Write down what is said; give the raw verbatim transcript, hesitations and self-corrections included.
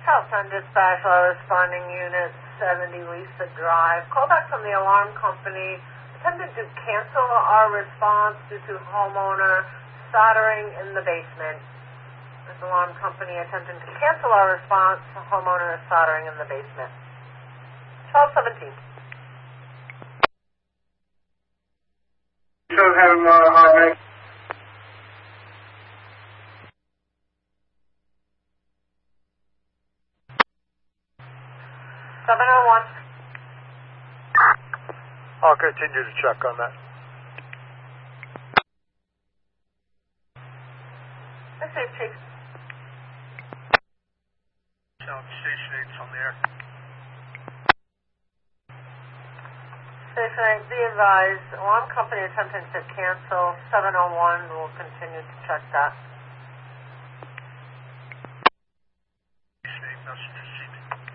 Southend Dispatch, Law Responding Unit seventy, Lisa Drive. Call back from the alarm company. Attempted to cancel our response due to homeowner soldering in the basement. This alarm company attempting to cancel our response. Homeowner is soldering in the basement. twelve seventeen. Should have uh, high seven oh one. I'll continue to check on that. This is Chief. Sound Station eight's on the air. Station eight, be advised, alarm company attempting to cancel seven oh one. We'll continue to check that. Station eight, message received.